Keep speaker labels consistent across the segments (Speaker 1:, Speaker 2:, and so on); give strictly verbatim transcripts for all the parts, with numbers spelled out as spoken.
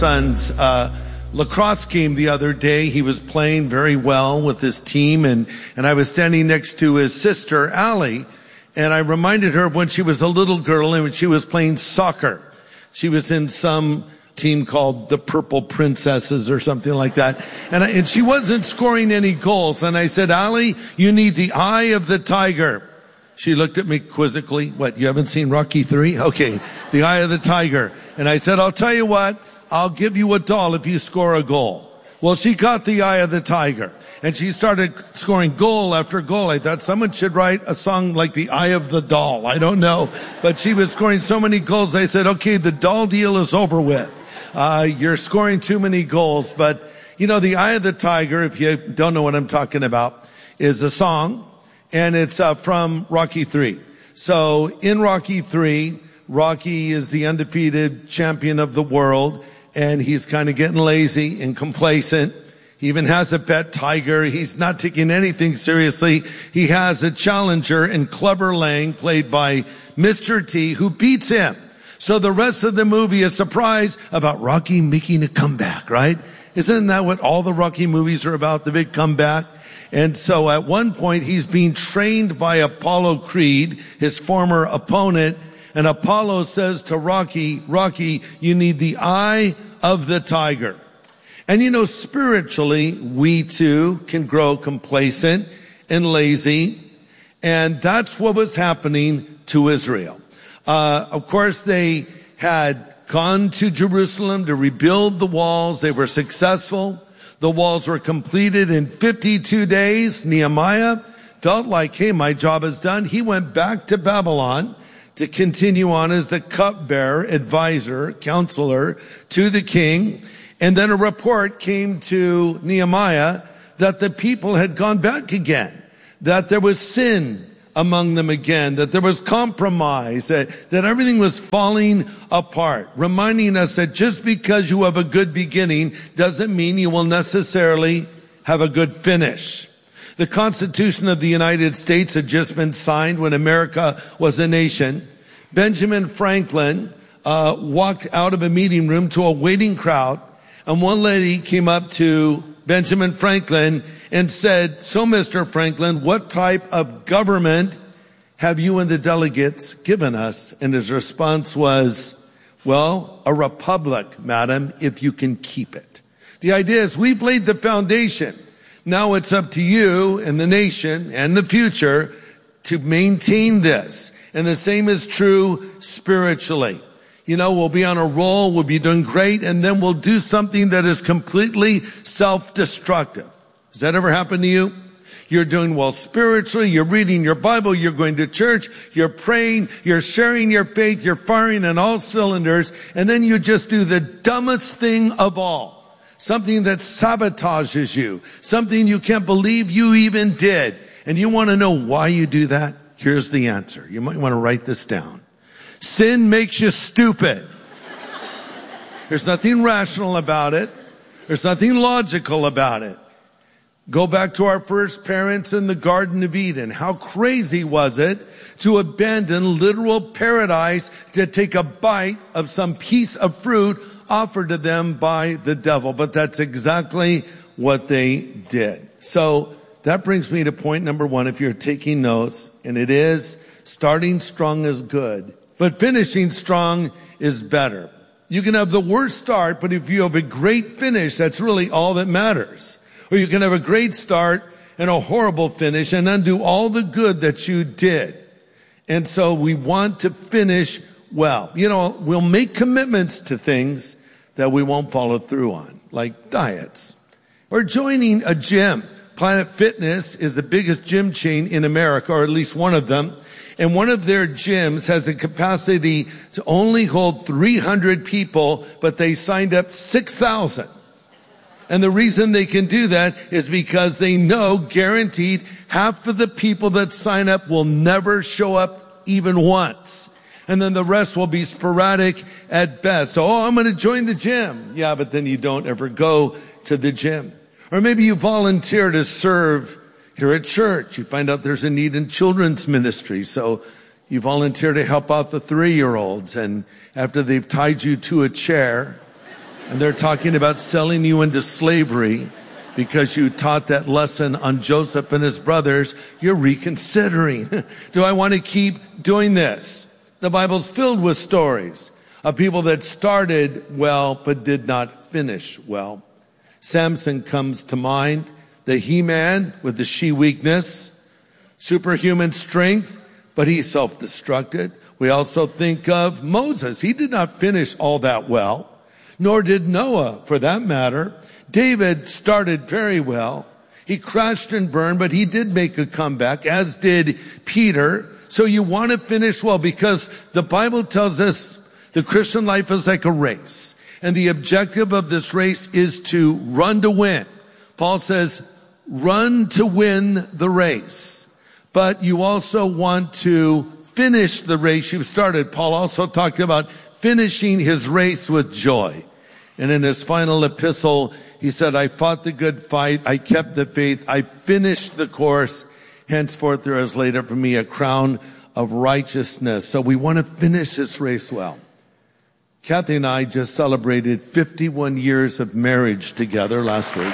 Speaker 1: son's uh, lacrosse game the other day. He was playing very well with his team, and, and I was standing next to his sister, Allie, and I reminded her of when she was a little girl and when she was playing soccer. She was in some team called the Purple Princesses or something like that. And, I, and she wasn't scoring any goals. And I said, Allie, you need the eye of the tiger. She looked at me quizzically. What, you haven't seen Rocky three? Okay, the eye of the tiger. And I said, I'll tell you what, I'll give you a doll if you score a goal. Well, she got the eye of the tiger. And she started scoring goal after goal. I thought someone should write a song like The Eye of the Doll. I don't know. But she was scoring so many goals. I said, okay, the doll deal is over with. Uh, you're scoring too many goals. But, you know, The Eye of the Tiger, if you don't know what I'm talking about, is a song. And it's uh, from Rocky three. So in Rocky three, Rocky is the undefeated champion of the world. And he's kind of getting lazy and complacent. He even has a pet tiger. He's not taking anything seriously. He has a challenger in Clubber Lang, played by Mister T, who beats him. So the rest of the movie is surprise about Rocky making a comeback, right? Isn't that what all the Rocky movies are about, the big comeback? And so at one point, he's being trained by Apollo Creed, his former opponent. And Apollo says to Rocky, Rocky, you need the eye of the tiger. And you know, spiritually, we too can grow complacent and lazy. And that's what was happening to Israel. Uh, of course, they had gone to Jerusalem to rebuild the walls. They were successful. The walls were completed in fifty-two days. Nehemiah felt like, hey, my job is done. He went back to Babylon to continue on as the cupbearer, advisor, counselor to the king. And then a report came to Nehemiah that the people had gone back again, that there was sin among them again, that there was compromise, that, that everything was falling apart, reminding us that just because you have a good beginning doesn't mean you will necessarily have a good finish. The Constitution of the United States had just been signed when America was a nation. Benjamin Franklin uh, walked out of a meeting room to a waiting crowd, and one lady came up to Benjamin Franklin and said, so, Mister Franklin, what type of government have you and the delegates given us? And his response was, well, a republic, madam, if you can keep it. The idea is we've laid the foundation. Now it's up to you and the nation and the future to maintain this. And the same is true spiritually. You know, we'll be on a roll, we'll be doing great, and then we'll do something that is completely self-destructive. Has that ever happened to you? You're doing well spiritually, you're reading your Bible, you're going to church, you're praying, you're sharing your faith, you're firing on all cylinders, and then you just do the dumbest thing of all. Something that sabotages you. Something you can't believe you even did. And you want to know why you do that? Here's the answer. You might want to write this down. Sin makes you stupid. There's nothing rational about it. There's nothing logical about it. Go back to our first parents in the Garden of Eden. How crazy was it to abandon literal paradise to take a bite of some piece of fruit offered to them by the devil? But that's exactly what they did. So that brings me to point number one, if you're taking notes, and it is starting strong is good, but finishing strong is better. You can have the worst start, but if you have a great finish, that's really all that matters. Or you can have a great start and a horrible finish and undo all the good that you did. And so we want to finish well. You know, we'll make commitments to things that we won't follow through on, like diets or joining a gym. Planet Fitness is the biggest gym chain in America, or at least one of them. And one of their gyms has a capacity to only hold three hundred people, but they signed up six thousand. And the reason they can do that is because they know, guaranteed, half of the people that sign up will never show up even once. And then the rest will be sporadic at best. So, oh, I'm going to join the gym. Yeah, but then you don't ever go to the gym. Or maybe you volunteer to serve here at church. You find out there's a need in children's ministry. So you volunteer to help out the three-year-olds. And after they've tied you to a chair and they're talking about selling you into slavery because you taught that lesson on Joseph and his brothers, you're reconsidering. Do I want to keep doing this? The Bible's filled with stories of people that started well but did not finish well. Samson comes to mind, the He-Man with the she-weakness, superhuman strength, but he self-destructed. We also think of Moses. He did not finish all that well, nor did Noah, for that matter. David started very well. He crashed and burned, but he did make a comeback, as did Peter. So you want to finish well, because the Bible tells us the Christian life is like a race. And the objective of this race is to run to win. Paul says, run to win the race. But you also want to finish the race you've started. Paul also talked about finishing his race with joy. And in his final epistle, he said, I fought the good fight. I kept the faith. I finished the course. Henceforth, there is laid up for me a crown of righteousness. So we want to finish this race well. Kathy and I just celebrated fifty-one years of marriage together last week.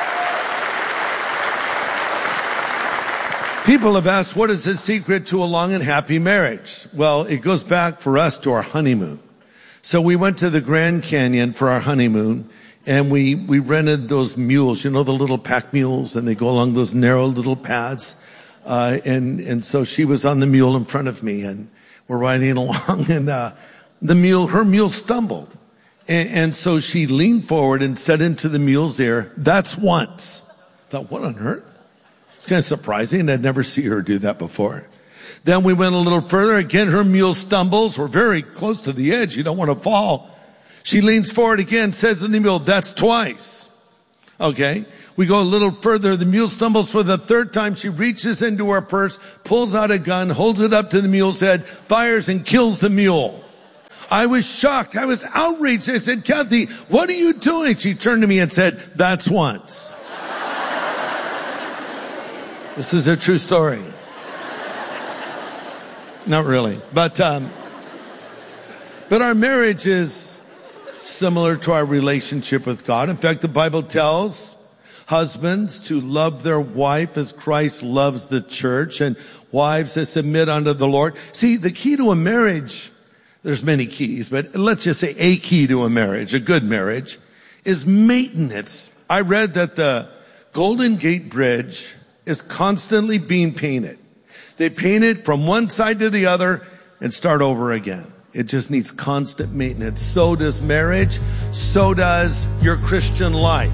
Speaker 1: People have asked, what is the secret to a long and happy marriage? Well, it goes back for us to our honeymoon. So we went to the Grand Canyon for our honeymoon, and we, we rented those mules, you know, the little pack mules, and they go along those narrow little paths. Uh, and, and so she was on the mule in front of me, and we're riding along, and, uh, the mule, her mule stumbled. And, and so she leaned forward and said into the mule's ear, that's once. I thought, what on earth? It's kind of surprising. I'd never seen her do that before. Then we went a little further. Again, her mule stumbles. We're very close to the edge. You don't want to fall. She leans forward again, says to the mule, that's twice. Okay. We go a little further. The mule stumbles for the third time. She reaches into her purse, pulls out a gun, holds it up to the mule's head, fires and kills the mule. I was shocked. I was outraged. I said, Kathy, what are you doing? She turned to me and said, that's once. This is a true story. Not really. But, um, but our marriage is similar to our relationship with God. In fact, the Bible tells husbands to love their wife as Christ loves the church, and wives to submit unto the Lord. See, the key to a marriage, there's many keys, but let's just say a key to a marriage, a good marriage, is maintenance. I read that the Golden Gate Bridge is constantly being painted. They paint it from one side to the other and start over again. It just needs constant maintenance. So does marriage. So does your Christian life.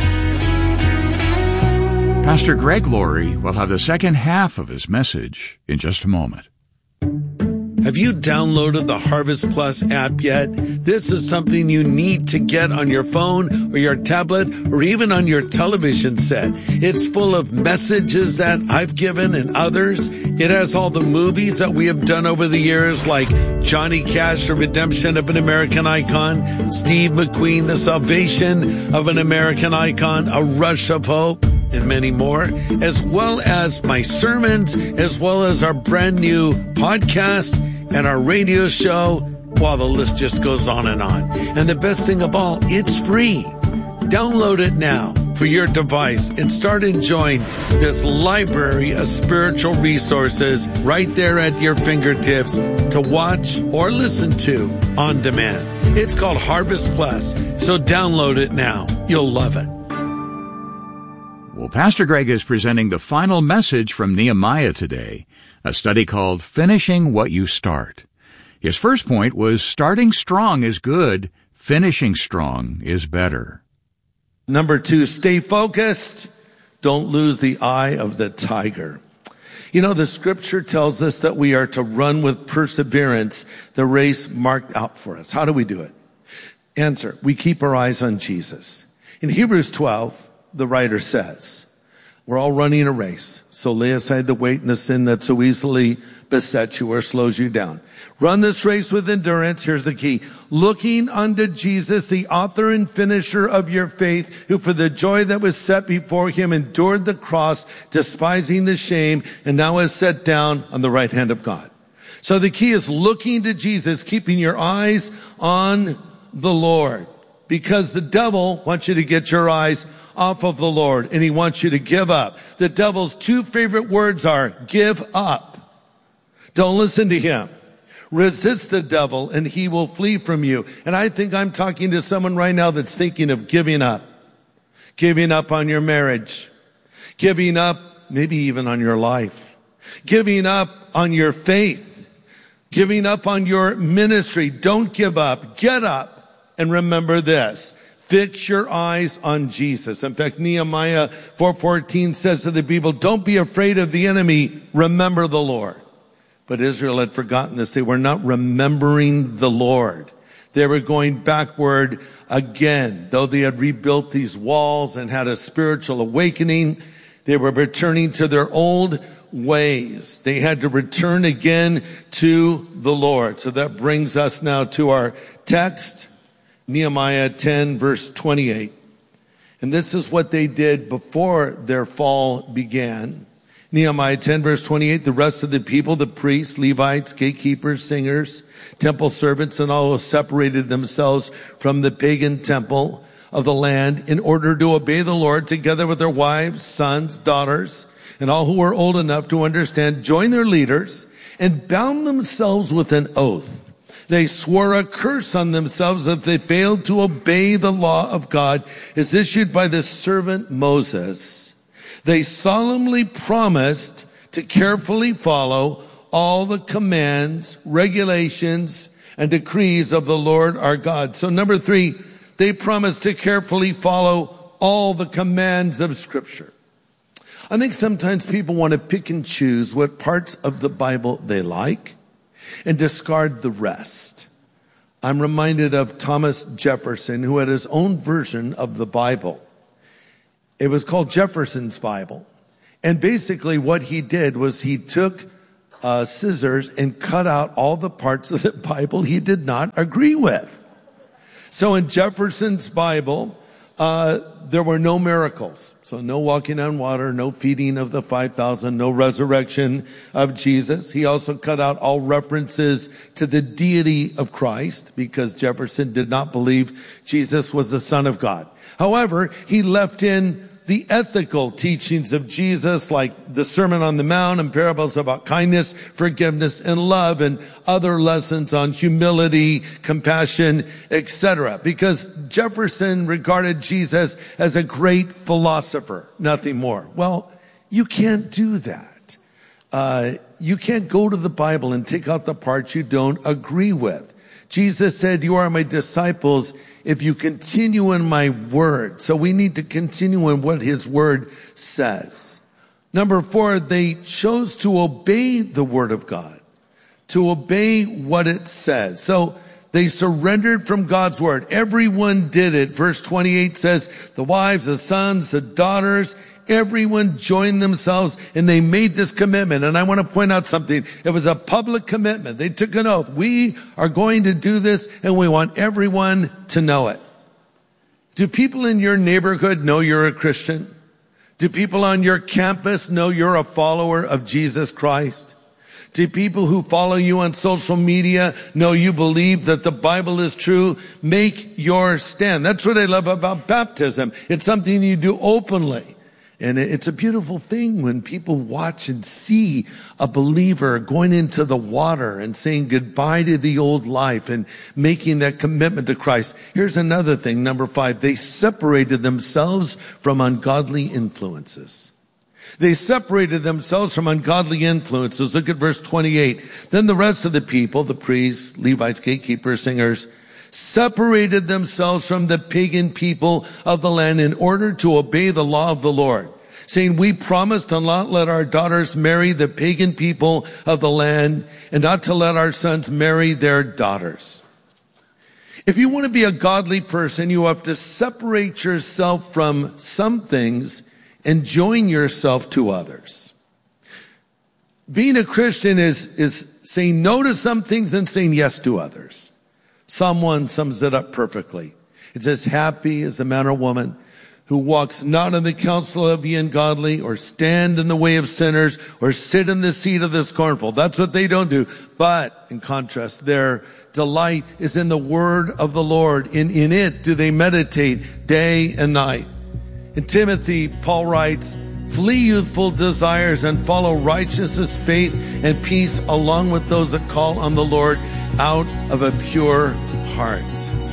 Speaker 2: Pastor Greg Laurie will have the second half of his message in just a moment.
Speaker 1: Have you downloaded the Harvest Plus app yet? This is something you need to get on your phone or your tablet or even on your television set. It's full of messages that I've given and others. It has all the movies that we have done over the years, like Johnny Cash, The Redemption of an American Icon, Steve McQueen, The Salvation of an American Icon, A Rush of Hope, and many more, as well as my sermons, as well as our brand new podcast and our radio show. Well, the list just goes on and on. And the best thing of all, it's free. Download it now for your device and start enjoying this library of spiritual resources right there at your fingertips to watch or listen to on demand. It's called Harvest Plus, so download it now. You'll love it.
Speaker 2: Well, Pastor Greg is presenting the final message from Nehemiah today, a study called Finishing What You Start. His first point was starting strong is good, finishing strong is better.
Speaker 1: Number two, stay focused. Don't lose the eye of the tiger. You know, the scripture tells us that we are to run with perseverance the race marked out for us. How do we do it? Answer, we keep our eyes on Jesus. In Hebrews twelve, the writer says, we're all running a race, so lay aside the weight and the sin that so easily besets you or slows you down. Run this race with endurance. Here's the key. Looking unto Jesus, the author and finisher of your faith, who for the joy that was set before him endured the cross, despising the shame, and now is set down on the right hand of God. So the key is looking to Jesus, keeping your eyes on the Lord. Because the devil wants you to get your eyes off of the Lord, and he wants you to give up. The devil's two favorite words are give up. Don't listen to him. Resist the devil and he will flee from you. And I think I'm talking to someone right now that's thinking of giving up. Giving up on your marriage. Giving up maybe even on your life. Giving up on your faith. Giving up on your ministry. Don't give up. Get up and remember this. Fix your eyes on Jesus. In fact, Nehemiah four fourteen says to the people, don't be afraid of the enemy. Remember the Lord. But Israel had forgotten this. They were not remembering the Lord. They were going backward again. Though they had rebuilt these walls and had a spiritual awakening, they were returning to their old ways. They had to return again to the Lord. So that brings us now to our text, Nehemiah ten, verse twenty-eight. And this is what they did before their fall began. Nehemiah ten, verse twenty-eight, the rest of the people, the priests, Levites, gatekeepers, singers, temple servants, and all who separated themselves from the pagan temple of the land in order to obey the Lord, together with their wives, sons, daughters, and all who were old enough to understand, joined their leaders and bound themselves with an oath. They swore a curse on themselves if they failed to obey the law of God as issued by the servant Moses. They solemnly promised to carefully follow all the commands, regulations, and decrees of the Lord our God. So number three, they promised to carefully follow all the commands of Scripture. I think sometimes people want to pick and choose what parts of the Bible they like and discard the rest. I'm reminded of Thomas Jefferson, who had his own version of the Bible. It was called Jefferson's Bible. And basically what he did was he took uh, scissors and cut out all the parts of the Bible he did not agree with. So in Jefferson's Bible, uh, there were no miracles. So no walking on water, no feeding of the five thousand, no resurrection of Jesus. He also cut out all references to the deity of Christ because Jefferson did not believe Jesus was the Son of God. However, he left in the ethical teachings of Jesus, like the Sermon on the Mount and parables about kindness, forgiveness, and love, and other lessons on humility, compassion, et cetera. Because Jefferson regarded Jesus as a great philosopher, nothing more. Well, you can't do that. Uh, you can't go to the Bible and take out the parts you don't agree with. Jesus said, "You are my disciples if you continue in my word." So we need to continue in what his word says. Number four, they chose to obey the word of God, to obey what it says. So they surrendered from God's word. Everyone did it. Verse twenty-eight says, the wives, the sons, the daughters, everyone joined themselves and they made this commitment. And I want to point out something. It was a public commitment. They took an oath. We are going to do this and we want everyone to know it. Do people in your neighborhood know you're a Christian? Do people on your campus know you're a follower of Jesus Christ? Do people who follow you on social media know you believe that the Bible is true? Make your stand. That's what I love about baptism. It's something you do openly. And it's a beautiful thing when people watch and see a believer going into the water and saying goodbye to the old life and making that commitment to Christ. Here's another thing, number five. They separated themselves from ungodly influences. They separated themselves from ungodly influences. Look at verse twenty-eight. Then the rest of the people, the priests, Levites, gatekeepers, singers, separated themselves from the pagan people of the land in order to obey the law of the Lord, saying, we promise to not let our daughters marry the pagan people of the land and not to let our sons marry their daughters. If you want to be a godly person, you have to separate yourself from some things and join yourself to others. Being a Christian is, is saying no to some things and saying yes to others. Psalm one sums it up perfectly. It says, happy is the man or woman who walks not in the counsel of the ungodly, or stand in the way of sinners, or sit in the seat of the scornful. That's what they don't do. But in contrast, their delight is in the word of the Lord. In, in it do they meditate day and night. In Timothy, Paul writes, flee youthful desires and follow righteousness, faith, and peace along with those that call on the Lord out of a pure heart.